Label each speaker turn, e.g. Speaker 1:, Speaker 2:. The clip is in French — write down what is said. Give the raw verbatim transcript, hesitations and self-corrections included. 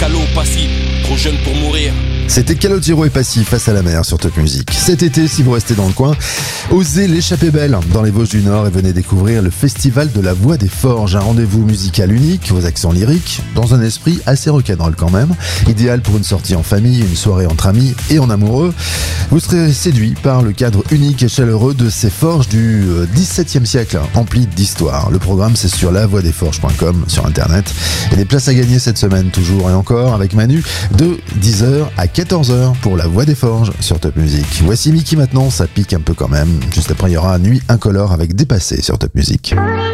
Speaker 1: Calo, Passy, trop jeune pour mourir.
Speaker 2: C'était Calogero et Passy face à la mer sur Top Music. Cet été, si vous restez dans le coin, osez l'échapper belle dans les Vosges du Nord et venez découvrir le Festival de la Voix des Forges, un rendez-vous musical unique aux accents lyriques, dans un esprit assez rock'n'roll quand même, idéal pour une sortie en famille, une soirée entre amis et en amoureux. Vous serez séduit par le cadre unique et chaleureux de ces forges du dix-septième siècle, emplis d'histoire. Le programme, c'est sur la voix des forges point com sur internet. Et des places à gagner cette semaine, toujours et encore, avec Manu, de dix heures à quatorze heures pour la Voix des Forges sur Top Music. Voici Mickey maintenant, ça pique un peu quand même. Juste après, il y aura Nuit incolore avec Dépassé sur Top Music.